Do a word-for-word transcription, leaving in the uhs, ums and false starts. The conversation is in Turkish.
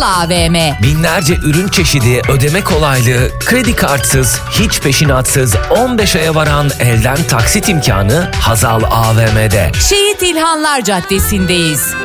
A V M. Binlerce ürün çeşidi, ödeme kolaylığı, kredi kartsız, hiç peşinatsız on beş aya varan elden taksit imkanı Hazal A V M'de. Şehit İlhanlar Caddesi'ndeyiz.